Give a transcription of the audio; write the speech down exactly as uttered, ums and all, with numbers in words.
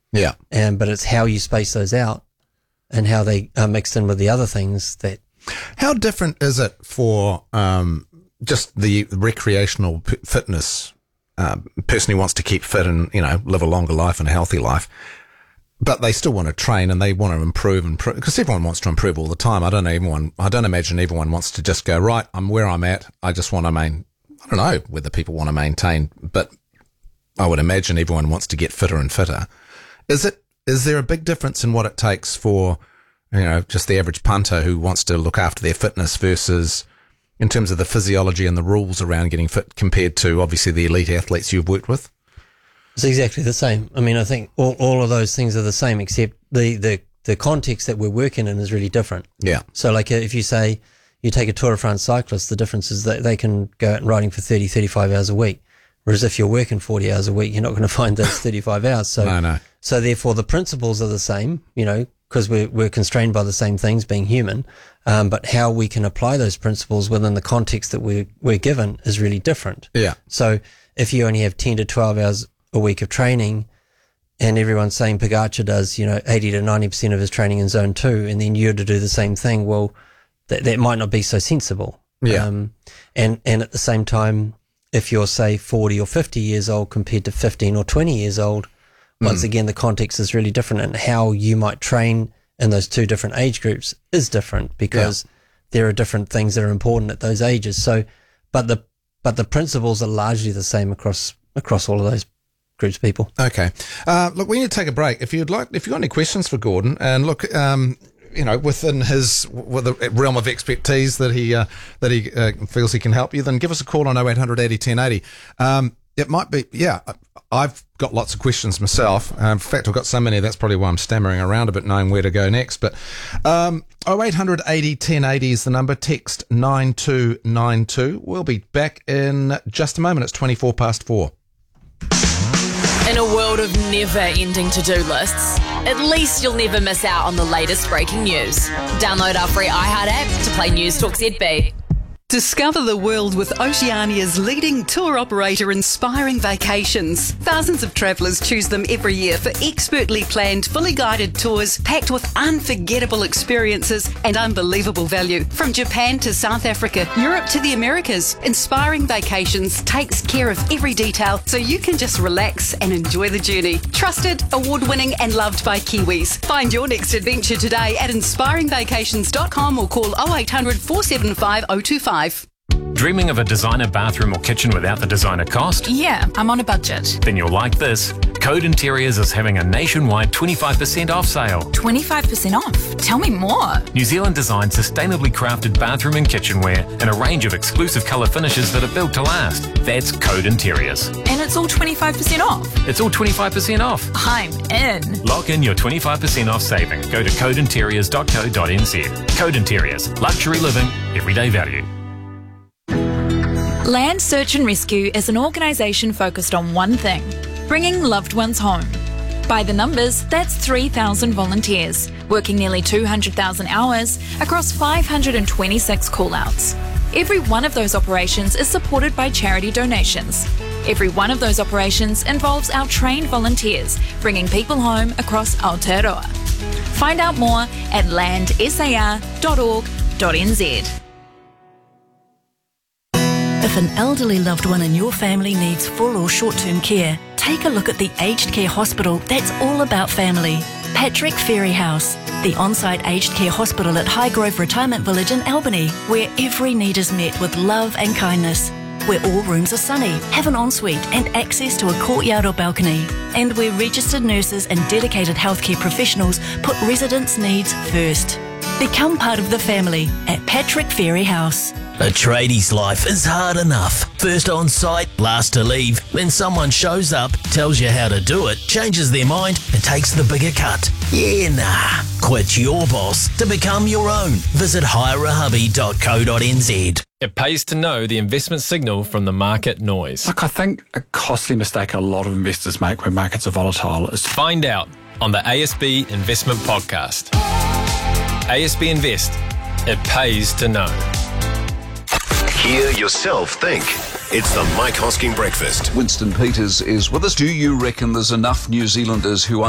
Yeah. And, but it's how you space those out and how they are mixed in with the other things that. How different is it for, um, just the recreational p- fitness, um, person who wants to keep fit and, you know, live a longer life and a healthy life, but they still want to train and they want to improve and improve, because everyone wants to improve all the time. I don't know, everyone, I don't imagine everyone wants to just go, right, I'm where I'm at. I just want to main, I don't know whether people want to maintain, but I would imagine everyone wants to get fitter and fitter. Is it, is there a big difference in what it takes for, you know, just the average punter who wants to look after their fitness versus in terms of the physiology and the rules around getting fit compared to obviously the elite athletes you've worked with? It's exactly the same. I mean, I think all, all of those things are the same, except the, the, the context that we're working in is really different. Yeah. So like if you say you take a Tour de France cyclist, the difference is that they can go out and riding for thirty, thirty-five hours a week. Whereas if you're working forty hours a week, you're not going to find those thirty-five hours. So, no, no. So therefore the principles are the same, you know, because we're, we're constrained by the same things being human. Um, but how we can apply those principles within the context that we're, we're given is really different. Yeah. So if you only have ten to twelve hours a week of training and everyone's saying Pogacar does, you know, eighty to ninety percent of his training in zone two, and then you're to do the same thing, well, that, that might not be so sensible. Yeah. Um, and, and at the same time, if you're say forty or fifty years old compared to fifteen or twenty years old, once mm. again, the context is really different, and how you might train in those two different age groups is different because yeah. there are different things that are important at those ages. So, but the, but the principles are largely the same across, across all of those groups of people. Okay. Uh, look, we need to take a break. If you'd like, if you've got any questions for Gordon, and look, um, you know, within his with the realm of expertise that he uh, that he uh, feels he can help you, then give us a call on oh eight hundred eighty ten eighty. Um, it might be, yeah, I've got lots of questions myself. Um, in fact, I've got so many, that's probably why I'm stammering around a bit, knowing where to go next. But um, oh eight hundred eighty ten eighty is the number. Text nine two nine two. We'll be back in just a moment. It's twenty-four past four. In a world of never-ending to-do lists, at least you'll never miss out on the latest breaking news. Download our free iHeart app to play News Talk Z B. Discover the world with Oceania's leading tour operator, Inspiring Vacations. Thousands of travellers choose them every year for expertly planned, fully guided tours packed with unforgettable experiences and unbelievable value. From Japan to South Africa, Europe to the Americas, Inspiring Vacations takes care of every detail so you can just relax and enjoy the journey. Trusted, award-winning and loved by Kiwis. Find your next adventure today at inspiring vacations dot com or call oh eight hundred four seven five oh two five. Dreaming of a designer bathroom or kitchen without the designer cost? Yeah, I'm on a budget. Then you'll like this. Code Interiors is having a nationwide twenty-five percent off sale. twenty-five percent off? Tell me more. New Zealand designed sustainably crafted bathroom and kitchenware in a range of exclusive colour finishes that are built to last. That's Code Interiors. And it's all twenty-five percent off? It's all twenty-five percent off. I'm in. Lock in your twenty-five percent off saving. Go to code interiors dot co dot n z. Code Interiors. Luxury living, everyday value. Land Search and Rescue is an organisation focused on one thing, bringing loved ones home. By the numbers, that's three thousand volunteers, working nearly two hundred thousand hours across five hundred twenty-six call-outs. Every one of those operations is supported by charity donations. Every one of those operations involves our trained volunteers, bringing people home across Aotearoa. Find out more at land s a r dot org dot n z. If an elderly loved one in your family needs full or short-term care, take a look at the aged care hospital that's all about family. Patrick Ferry House, the on-site aged care hospital at Highgrove Retirement Village in Albany, where every need is met with love and kindness. Where all rooms are sunny, have an ensuite and access to a courtyard or balcony. And where registered nurses and dedicated healthcare professionals put residents' needs first. Become part of the family at Patrick Ferry House. A tradie's life is hard enough. First on site, last to leave. Then someone shows up, tells you how to do it, changes their mind and takes the bigger cut. Yeah, nah. Quit your boss to become your own. Visit hire a hubby dot co dot n z. It pays to know the investment signal from the market noise. Look, I think a costly mistake a lot of investors make when markets are volatile is... Find out on the A S B Investment Podcast. A S B Invest. It pays to know. Hear yourself think. It's the Mike Hosking Breakfast. Winston Peters is with us. Do you reckon there's enough New Zealanders who